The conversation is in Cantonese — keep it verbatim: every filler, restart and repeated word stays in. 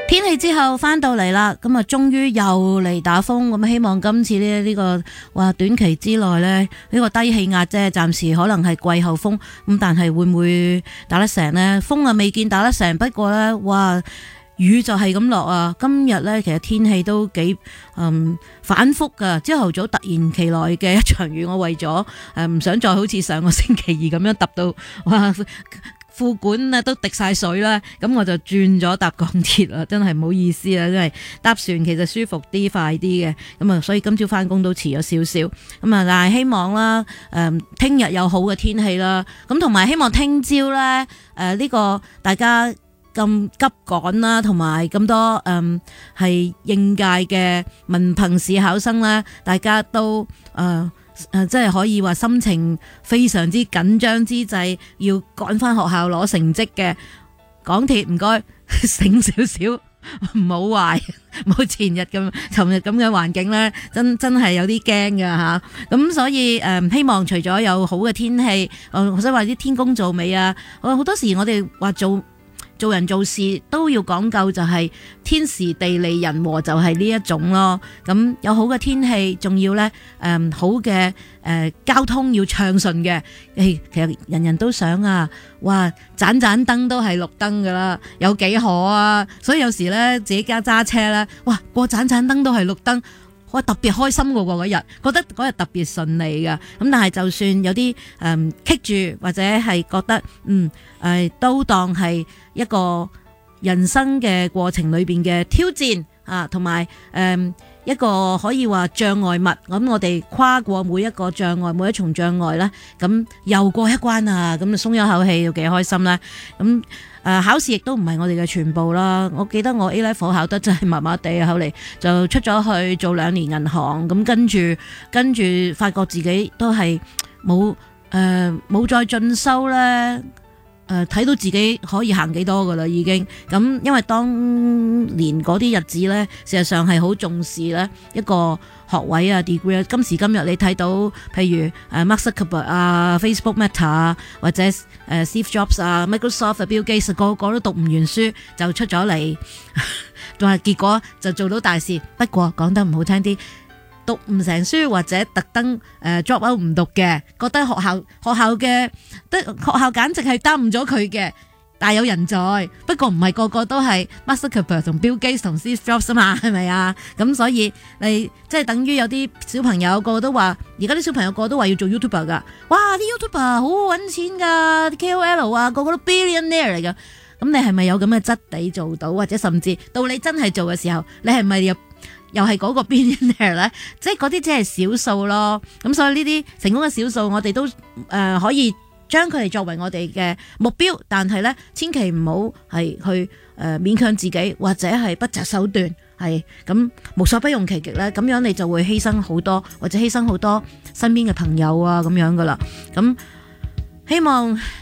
天氣之後翻到嚟啦，咁啊終於又嚟打風，咁希望今次呢呢個話短期之內呢，呢個低氣壓啫，暫時可能係季候風，咁但係會唔會打得成呢？風啊未見打得成，不過呢，哇雨就係咁落啊！今日呢，其實天氣都幾嗯反覆噶，朝頭早突然其來嘅一場雨，我為咗誒唔想再好似上個星期二咁樣揼到哇褲管啊都滴晒水啦，咁我就轉咗搭港鐵啦，真係唔好意思啦，因為搭船其實舒服啲快啲嘅，咁啊所以今朝翻工都遲咗少少，咁啊但係希望啦，誒聽日有好嘅天氣啦，咁同埋希望聽朝咧誒呢個大家咁急趕啦，同埋咁多誒係應屆嘅文憑試考生啦，大家都誒。呃誒，即係可以話心情非常之緊張之際，要趕翻學校攞成績嘅港鐵，唔該醒少少，唔好壞，唔好前日咁、尋日咁嘅環境咧，真真係有啲驚㗎吓。咁所以誒、呃，希望除咗有好嘅天氣，我想話啲天公造美啊，好多時我哋話做。做人做事都要講究就係天時地利人和，就係呢一種咯。咁有好嘅天氣，仲要呢誒、嗯、好嘅誒、呃、交通要暢順嘅。誒其實人人都想啊，哇盞盞燈都係綠燈噶啦，有幾可啊！所以有時呢，自己家揸車呢，哇過盞盞燈都係綠燈。我特別開心嘅喎嗰日，覺得嗰日特別順利嘅。咁但係就算有啲誒棘住，或者係覺得嗯誒、呃、都當係一個人生嘅過程裏邊嘅挑戰啊，同埋誒一個可以話障礙物。咁我哋跨過每一個障礙，每一重障礙咧，咁又過一關啊！咁就鬆咗口氣，要幾開心咧。咁誒、呃、考試亦都唔係我哋嘅全部啦，我記得我 A level 考得真係麻麻地，後嚟就出咗去做兩年銀行，咁跟住跟住發覺自己都係冇誒冇再進修咧，誒、呃、睇到自己可以行幾多噶啦已經，咁因為當年嗰啲日子咧，事實上係好重視咧一個學位啊 degree， 今時今日你睇到譬如誒 Mark Zuckerberg 啊 Facebook Meta 啊或者誒 Steve Jobs 啊 Microsoft Bill Gates 個個都讀唔完書就出咗嚟，仲係結果就做到大事。不過講得唔好聽啲，讀唔成書或者特登誒 drop out 唔讀嘅，覺得學校學校嘅得學校簡直係耽誤咗佢嘅。大有人在，不過唔係個個都係 Mark Zuckerberg 同 Bill Gates 同 Steve Jobs 啊嘛，係咪啊？咁所以你即係等於有啲小朋友個個都話，而家啲小朋友個個都話要做 YouTuber 噶，哇！啲 YouTuber 好好揾錢噶 ，K O L 啊，個個都 billionaire 嚟噶。咁你係咪有咁嘅質地做到，或者甚至到你真係做嘅時候，你係咪又又係嗰個 billionaire 咧？即係嗰啲只係少數咯。咁所以呢啲成功嘅少數，我哋都誒、呃、可以。將佢哋作為我哋嘅目標，但係咧，千祈唔好係去誒、呃、勉強自己，或者係不擇手段，係咁無所不用其極咧。咁樣你就會犧牲好多，或者犧牲好多身邊嘅朋友啊，咁樣噶啦。咁希望。